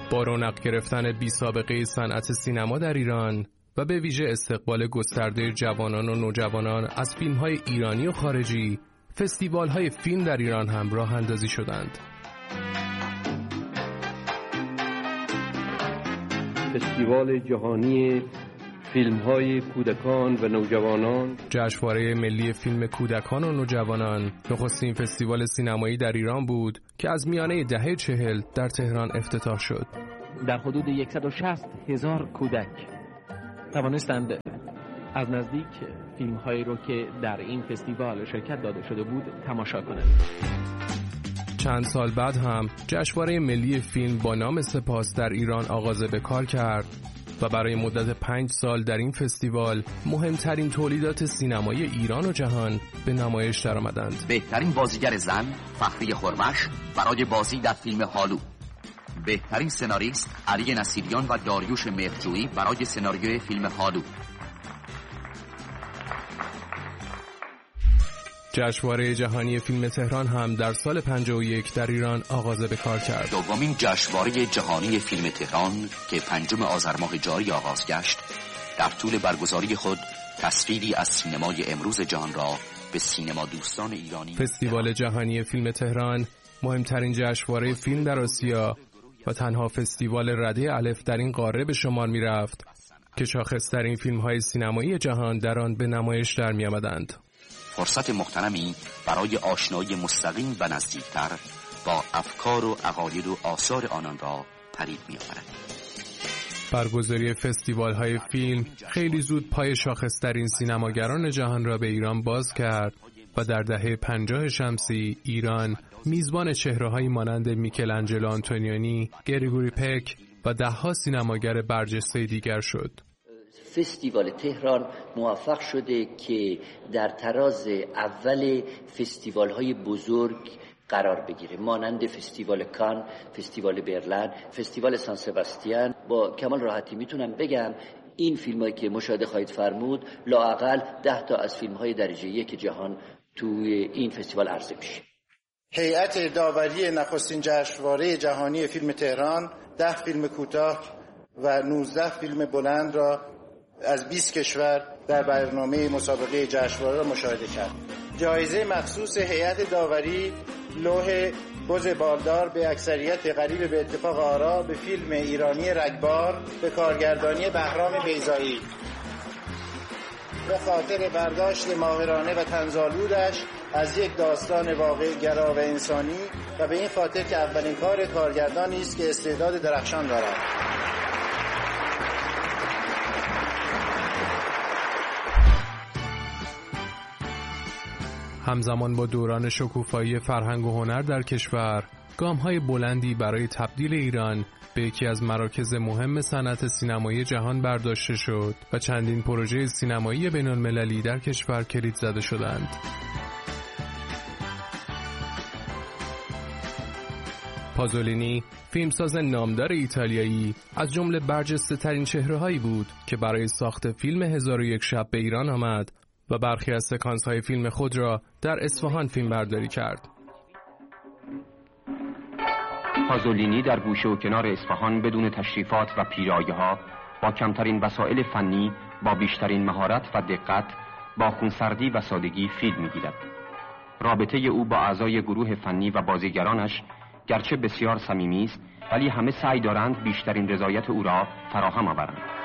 با رونق گرفتن بی سابقه صنعت سینما در ایران و به ویژه استقبال گسترده جوانان و نوجوانان از فیلم‌های ایرانی و خارجی، فستیوال‌های فیلم در ایران هم راه اندازی شدند. فستیوال جهانی فیلم‌های کودکان و نوجوانان، جشنواره ملی فیلم کودکان و نوجوانان، نخستین فستیوال سینمایی در ایران بود که از میانه دهه 40 در تهران افتتاح شد. در حدود 160,000 کودک توانستند از نزدیک فیلم‌هایی رو که در این فستیوال شرکت داده شده بود تماشا کنند. چند سال بعد هم جشنواره ملی فیلم با نام سپاس در ایران آغاز به کار کرد و برای مدت 5 سال در این فستیوال مهمترین تولیدات سینمایی ایران و جهان به نمایش درآمدند. بهترین بازیگر زن فخری خرمش برای بازی در فیلم هالو، بهترین سناریست علی نصیریان و داریوش مهرجویی برای سناریوی فیلم هالو. جشنواره جهانی فیلم تهران هم در سال 51 در ایران آغاز به کار کرد. دومین جشنواره جهانی فیلم تهران که 5 آذر ماه جاری آغاز گشت، در طول برگزاری خود تصویری از سینمای امروز جهان را به سینما دوستان ایرانی. فستیوال جهانی فیلم تهران مهمترین جشنواره فیلم در آسیا و تنها فستیوال رده الف در این قاره به شمار می رفت که شاخص‌ترین فیلم‌های سینمایی جهان در آن به نمایش در می آمدند. فرصت محترمی برای آشنایی مستقیم و نزدیکتر با افکار و عقاید و آثار آنان را پدید می‌آورد. برگزاری فستیوال‌های فیلم خیلی زود پای شاخص‌ترین سینماگران جهان را به ایران باز کرد و در دهه 50 شمسی ایران میزبان چهره‌هایی مانند میکلانجلو آنتونیونی، گریگوری پک و ده‌ها سینماگر برجسته دیگر شد. فستیوال تهران موفق شده که در تراز اول فستیوال‌های بزرگ قرار بگیره، مانند فستیوال کان، فستیوال برلین، فستیوال سان سباستیان. با کمال راحتی میتونم بگم این فیلمایی که مشاهده خواهید فرمود لااقل 10 تا از فیلم‌های درجه 1 جهان توی این فستیوال عرضه میشه. هیئت داوری نخستین جشنواره جهانی فیلم تهران 10 فیلم کوتاه و 19 فیلم بلند را از 20 کشور در برنامه مسابقه جشنواره را مشاهده کرد. جایزه مخصوص هیئت داوری لوح بز بالدار به اکثریت قریب به اتفاق آرا به فیلم ایرانی رگبار به کارگردانی بهرام بیضایی به خاطر برداشت ماهرانه و طنزآلودش از یک داستان واقع گرا و انسانی و به این خاطر که اولین کار کارگردانی است که استعداد درخشان دارد. همزمان با دوران شکوفایی فرهنگ و هنر در کشور، گام‌های بلندی برای تبدیل ایران به یکی از مراکز مهم صنعت سینمایی جهان برداشته شد و چندین پروژه سینمایی بین‌المللی در کشور کلید زده شدند. پازولینی، فیلمساز نامدار ایتالیایی، از جمله برجسته‌ترین چهره‌هایی بود که برای ساخت فیلم 1001 شب به ایران آمد و برخی از سکانس‌های فیلم خود را در اصفهان فیلم برداری کرد. پازولینی در گوشه و کنار اصفهان بدون تشریفات و پیرایه‌ها با کمترین وسایل فنی با بیشترین مهارت و دقت با خونسردی و سادگی فیلم می‌گیرد. رابطه او با اعضای گروه فنی و بازیگرانش گرچه بسیار صمیمی است، ولی همه سعی دارند بیشترین رضایت او را فراهم آورند.